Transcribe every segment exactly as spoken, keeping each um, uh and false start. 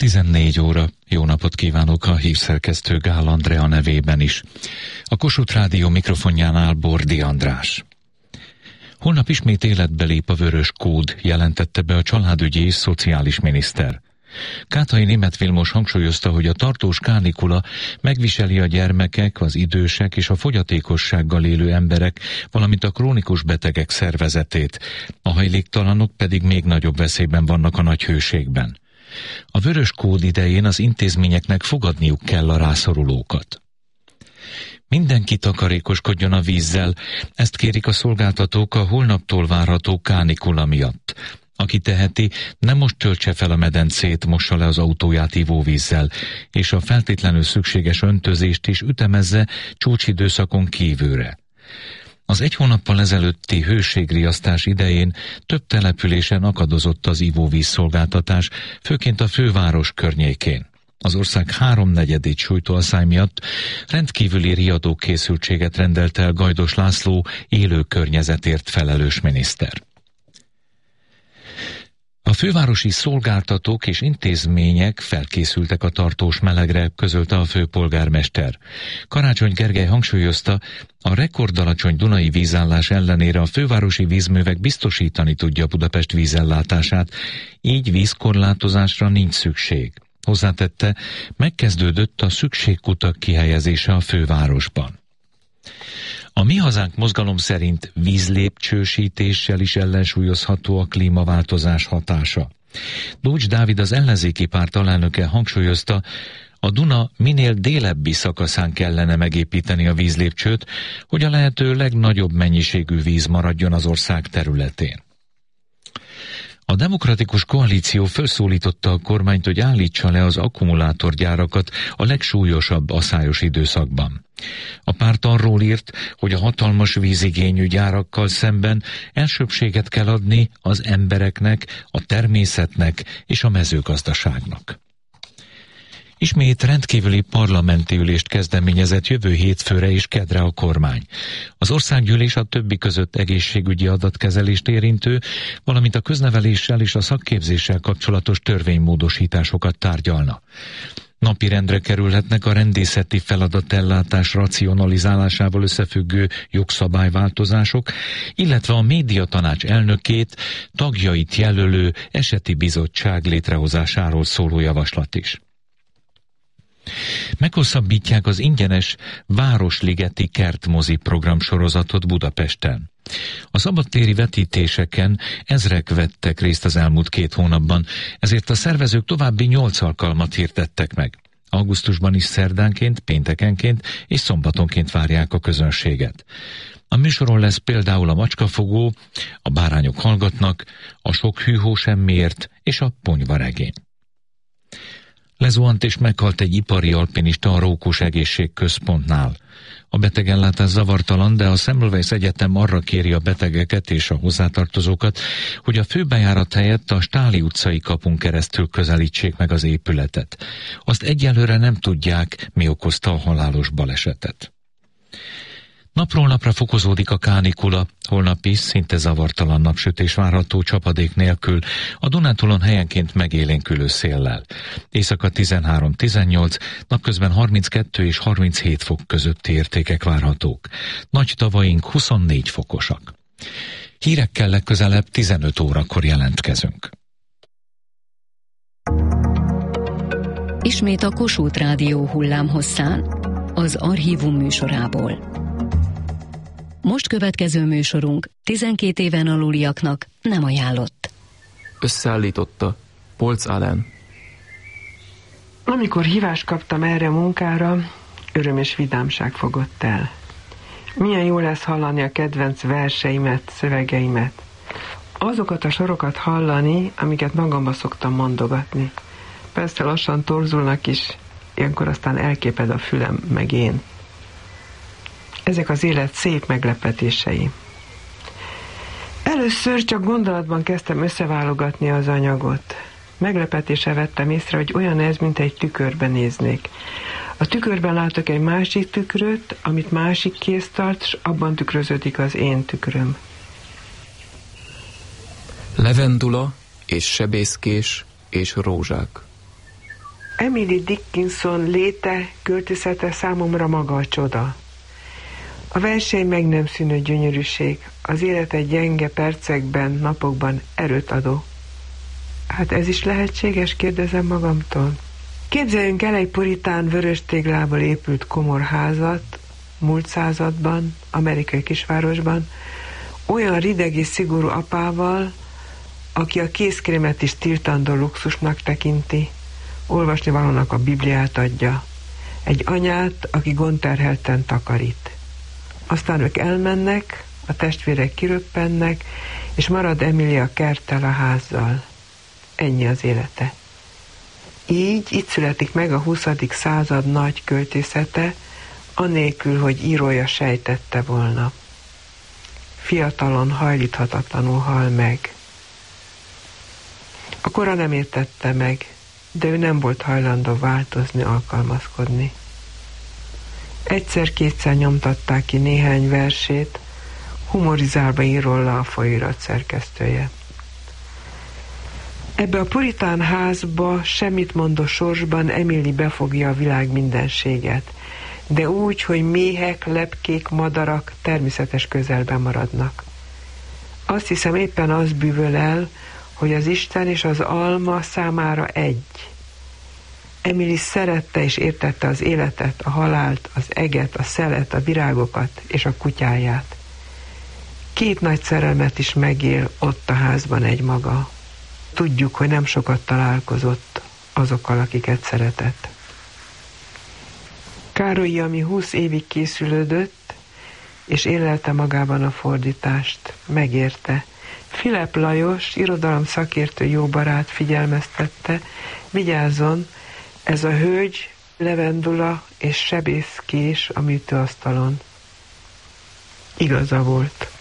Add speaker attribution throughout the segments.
Speaker 1: tizennégy óra. Jó napot kívánok a hírszerkesztő Gál Andrea nevében is. A Kossuth Rádió mikrofonjánál Bordi András. Holnap ismét életbe lép a vörös kód, jelentette be a családügyi és szociális miniszter. Kátai Németh Vilmos hangsúlyozta, hogy a tartós kánikula megviseli a gyermekek, az idősek és a fogyatékossággal élő emberek, valamint a krónikus betegek szervezetét. A hajléktalanok pedig még nagyobb veszélyben vannak a nagy hőségben. A vörös kód idején az intézményeknek fogadniuk kell a rászorulókat. Mindenki takarékoskodjon a vízzel, ezt kérik a szolgáltatók a holnaptól várható kánikula miatt. Aki teheti, nem most töltse fel a medencét, mossa le az autóját ivóvízzel, és a feltétlenül szükséges öntözést is ütemezze csúcsidőszakon kívülre. Az egy hónappal ezelőtti hőségriasztás idején több településen akadozott az ivóvízszolgáltatás, főként a főváros környékén. Az ország háromnegyedét sújtó asszály miatt rendkívüli riadókészültséget rendelt el Gajdos László élő környezetért felelős miniszter. A fővárosi szolgáltatók és intézmények felkészültek a tartós melegre, közölte a főpolgármester. Karácsony Gergely hangsúlyozta, a rekordalacsony dunai vízállás ellenére a fővárosi vízművek biztosítani tudja Budapest vízellátását, így vízkorlátozásra nincs szükség. Hozzátette, megkezdődött a szükségkutak kihelyezése a fővárosban. A Mi Hazánk mozgalom szerint vízlépcsősítéssel is ellensúlyozható a klímaváltozás hatása. Dócs Dávid, az ellenzéki párt alelnöke hangsúlyozta, a Duna minél délebbi szakaszán kellene megépíteni a vízlépcsőt, hogy a lehető legnagyobb mennyiségű víz maradjon az ország területén. A Demokratikus Koalíció felszólította a kormányt, hogy állítsa le az akkumulátorgyárakat a legsúlyosabb aszályos időszakban. A párt arról írt, hogy a hatalmas vízigényű gyárakkal szemben elsőbbséget kell adni az embereknek, a természetnek és a mezőgazdaságnak. Ismét rendkívüli parlamenti ülést kezdeményezett jövő hétfőre és kedre a kormány. Az országgyűlés a többi között egészségügyi adatkezelést érintő, valamint a közneveléssel és a szakképzéssel kapcsolatos törvénymódosításokat tárgyalna. Napirendre kerülhetnek a rendészeti feladatellátás racionalizálásával összefüggő jogszabályváltozások, illetve a médiatanács elnökét, tagjait jelölő eseti bizottság létrehozásáról szóló javaslat is. Meghosszabbítják az ingyenes Városligeti kertmozi programsorozatot Budapesten. A szabadtéri vetítéseken ezrek vettek részt az elmúlt két hónapban, ezért a szervezők további nyolc alkalmat hirdettek meg. Augusztusban is szerdánként, péntekenként és szombatonként várják a közönséget. A műsoron lesz például a macskafogó, a bárányok hallgatnak, a sok hűhó semmiért és a ponyvaregény. Lezuhant és meghalt egy ipari alpinista a Rókus Egészségközpontnál. A betegellátás zavartalan, de a Semmelweis Egyetem arra kéri a betegeket és a hozzátartozókat, hogy a főbejárat helyett a Stáli utcai kapun keresztül közelítsék meg az épületet. Azt egyelőre nem tudják, mi okozta a halálos balesetet. Napról napra fokozódik a kánikula, holnap is szinte zavartalan napsütés várható csapadék nélkül, a Dunántúlon helyenként megélénkülő széllel. Éjszaka tizenhárom tizennyolc, napközben harminckettő és harminchét fok közötti értékek várhatók. Nagy tavaink huszonnégy fokosak. Hírekkel legközelebb tizenöt órakor jelentkezünk.
Speaker 2: Ismét a Kossuth Rádió hullámhosszán, az Archívum műsorából. Most következő műsorunk tizenkét éven aluliaknak nem ajánlott.
Speaker 3: Összeállította Polc Allen.
Speaker 4: Amikor hívást kaptam erre a munkára, öröm és vidámság fogott el. Milyen jó lesz hallani a kedvenc verseimet, szövegeimet. Azokat a sorokat hallani, amiket magamba szoktam mondogatni. Persze lassan torzulnak is, ilyenkor aztán elképed a fülem, meg én. Ezek az élet szép meglepetései. Először csak gondolatban kezdtem összeválogatni az anyagot. Meglepetéssel vettem észre, hogy olyan ez, mint egy tükörben néznék. A tükörben látok egy másik tükröt, amit másik kéz tart, és abban tükröződik az én tükröm.
Speaker 3: Levendula és sebészkés és rózsák.
Speaker 4: Emily Dickinson léte, költészete számomra maga a csoda. A verseny meg nem szűnő gyönyörűség, az élete gyenge percekben, napokban erőt adó. Hát ez is lehetséges, kérdezem magamtól. Képzeljünk el egy puritán vörös téglából épült komorházat, múlt században, amerikai kisvárosban, olyan rideg és szigorú apával, aki a kézkrémet is tiltandó luxusnak tekinti, olvasni valónak a Bibliát adja, egy anyát, aki gondterhelten takarít. Aztán ők elmennek, a testvérek kiröppennek, és marad Emilia kerttel a házzal. Ennyi az élete. Így itt születik meg a huszadik század nagy költészete, anélkül, hogy írója sejtette volna. Fiatalon, hajlíthatatlanul hal meg. A kora nem értette meg, de ő nem volt hajlandó változni, alkalmazkodni. Egyszer-kétszer nyomtatták ki néhány versét, humorizálva ír róla a folyóirat szerkesztője. Ebbe a puritán házba, semmit mondó sorsban Emily befogja a világ mindenséget, de úgy, hogy méhek, lepkék, madarak természetes közelben maradnak. Azt hiszem, éppen az bűvöl el, hogy az Isten és az alma számára egy. Emily szerette és értette az életet, a halált, az eget, a szelet, a virágokat és a kutyáját. Két nagy szerelmet is megél ott a házban egymaga. Tudjuk, hogy nem sokat találkozott azokkal, akiket szeretett. Károlyi, ami húsz évig készülődött, és élelte magában a fordítást, megérte. Filip Lajos, irodalom szakértő jó barát figyelmeztette, vigyázzon, ez a hölgy levendula és sebészkés a műtőasztalon. Igaza volt.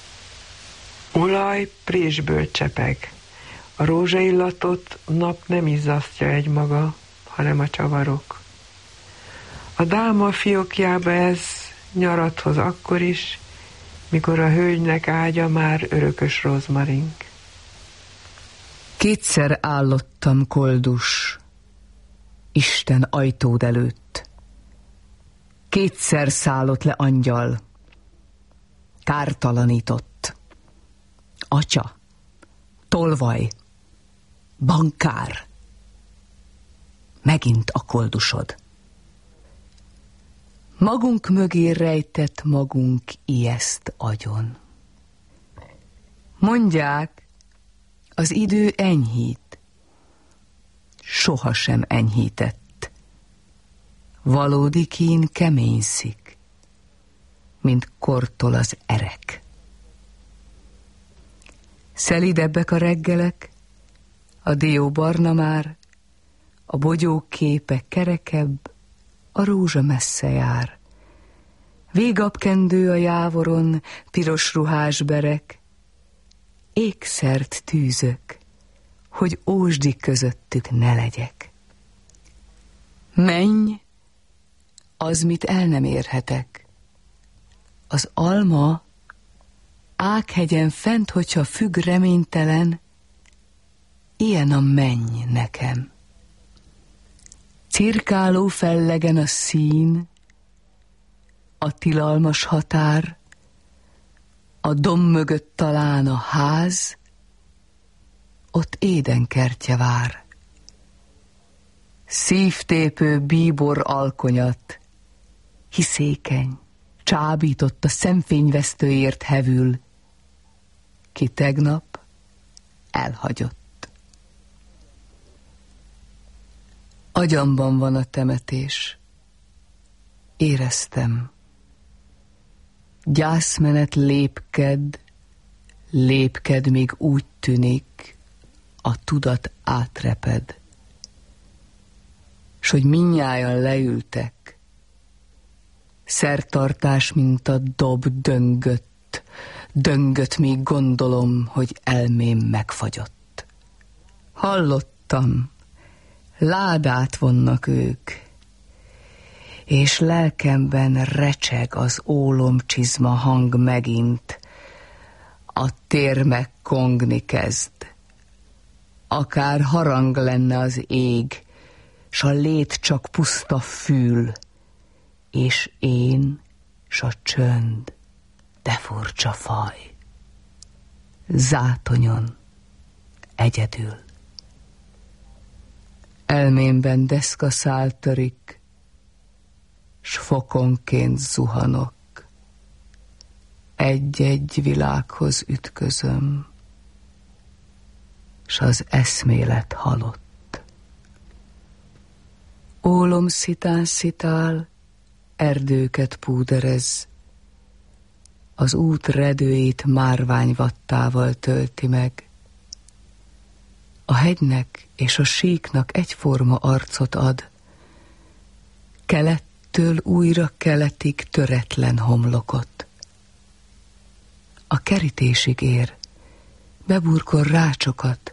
Speaker 4: Olaj présből csepeg. A rózsaillatot nap nem izzasztja egymaga, hanem a csavarok. A dálma fiókjába ez nyarat hoz akkor is, mikor a hölgynek ágya már örökös rozmarink.
Speaker 5: Kétszer állottam, koldus, Isten ajtód előtt. Kétszer szállott le angyal, kártalanított. Atya, tolvaj, bankár, megint a koldusod. Magunk mögé rejtett magunk ijeszt agyon. Mondják, az idő enyhít, sohasem enyhített. Valódi kín keményszik, mint kortol az erek. Szelidebbek a reggelek, a dió barna már, a bogyó képe kerekebb, a rózsa messze jár. Végabb kendő a jávoron, piros ruhás berek, ékszert tűzök, hogy ósdi közöttük ne legyek. Menj, az, mit el nem érhetek. Az alma Ághegyen fent, hogyha függ reménytelen, ilyen a menny nekem. Cirkáló fellegen a szín, a tilalmas határ, a domb mögött talán a ház, ott édenkertje vár. Szívtépő bíbor alkonyat, hiszékeny, csábított a szemfényvesztőért hevül, ki tegnap elhagyott. Agyamban van a temetés, éreztem. Gyászmenet lépked, lépked, még úgy tűnik, a tudat átreped. S hogy mindnyájan leültek, szertartás, mint a dob döngött, döngött, még gondolom, hogy elmém megfagyott. Hallottam, ládát vonnak ők, és lelkemben recseg az ólomcsizma hang megint, a tér megkongni kezd. Akár harang lenne az ég, s a lét csak puszta fül, és én, s a csönd, de furcsa faj. Zátonyon, egyedül. Elmémben deszkaszál törik, s fokonként zuhanok. Egy-egy világhoz ütközöm, s az eszmélet halott. Ólom szitán szitál, erdőket púderez, az út redőit márványvattával tölti meg. A hegynek és a síknak egyforma arcot ad, kelettől újra keletig töretlen homlokot. A kerítésig ér, beburkol rácsokat,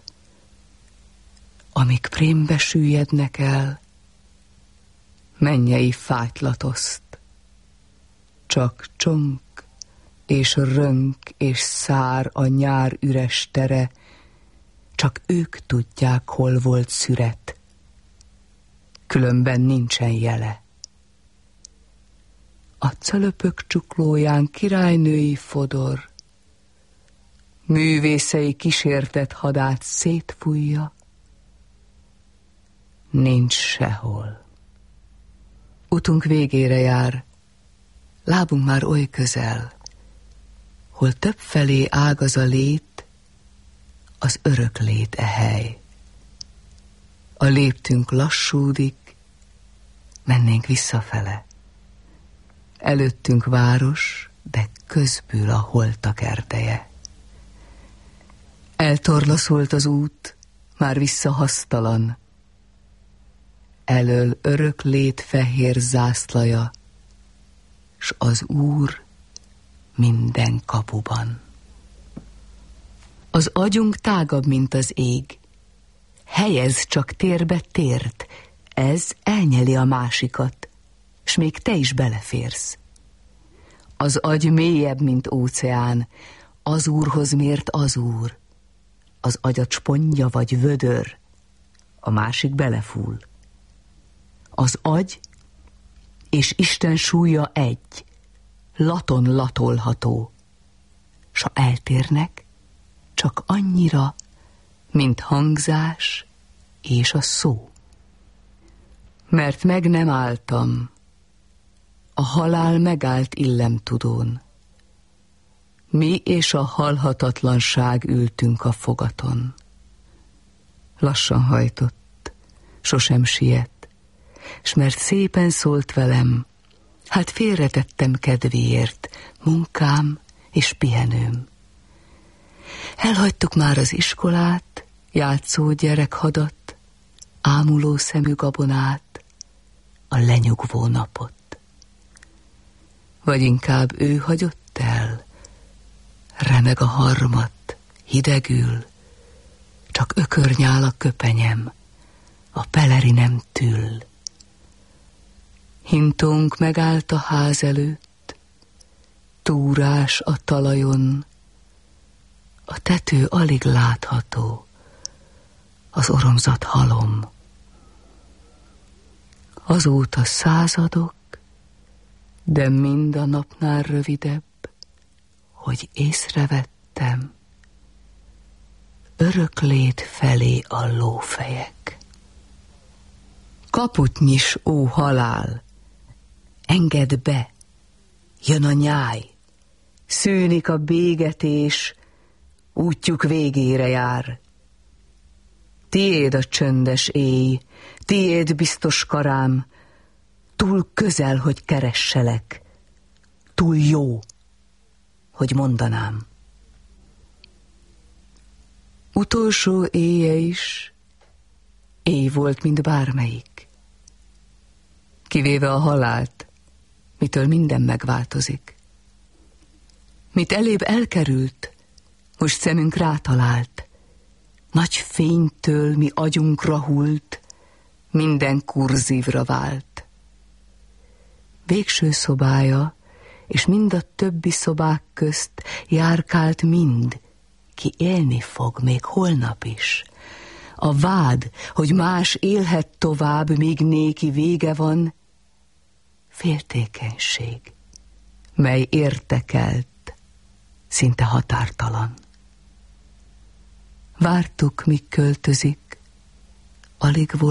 Speaker 5: amik prémbe süllyednek el, mennyei fátylatoszt. Csak csonk és rönk és szár a nyár üres tere, csak ők tudják, hol volt szüret, különben nincsen jele. A cölöpök csuklóján királynői fodor, művészei kísértett hadát szétfújja, nincs sehol. Utunk végére jár, lábunk már oly közel, hol többfelé ágaz a lét, az örök lét e hely. A léptünk lassúdik, mennénk visszafele. Előttünk város, de közbül a holtak erdeje. Eltorlaszolt az út, már visszahasztalan. Elől örök lét fehér zászlaja, s az Úr minden kapuban. Az agyunk tágabb, mint az ég. Helyez csak térbe tért, ez elnyeli a másikat, s még te is beleférsz. Az agy mélyebb, mint óceán, az Úrhoz mért az Úr. Az agyat spontja vagy vödör, a másik belefúl. Az agy és Isten súlya egy, laton latolható, s ha eltérnek, csak annyira, mint hangzás és a szó. Mert meg nem álltam, a halál megállt illemtudón. Mi és a halhatatlanság ültünk a fogaton. Lassan hajtott, sosem siet, s mert szépen szólt velem, hát félretettem kedvéért munkám és pihenőm. Elhagytuk már az iskolát, játszó gyerekhadat, ámuló szemű gabonát, a lenyugvó napot. Vagy inkább ő hagyott el, remeg a harmat, hidegül, csak ökörnyál a köpenyem, a pelerinem tül. Hintónk megállt a ház előtt, túrás a talajon, a tető alig látható, az oromzat halom. Azóta századok, de mind a napnál rövidebb, hogy észrevettem, örök lét felé a lófejek. Kaput nyis, ó halál, engedd be, jön a nyáj, szűnik a bégetés, útjuk végére jár. Tiéd a csöndes éj, tiéd biztos karám, túl közel, hogy keresselek, túl jó, hogy mondanám. Utolsó éje is éj volt, mint bármelyik. Kivéve a halált, mitől minden megváltozik. Mit elébb elkerült, most szemünk rátalált. Nagy fénytől mi agyunkra hult, minden kurzívra vált. Végső szobája, és mind a többi szobák közt járkált mind, ki élni fog még holnap is. a vád, hogy más élhet tovább, míg néki vége van, féltékenység, mely értekelt, szinte határtalan. Vártuk, míg költözik, alig volt